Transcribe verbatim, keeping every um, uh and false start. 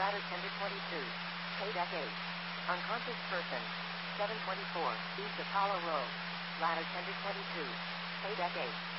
ladder ten to twenty-two. Pay deck eight. Unconscious person. seven twenty-four, East Apollo Road. Ladder ten to twenty-two. Pay deck eight.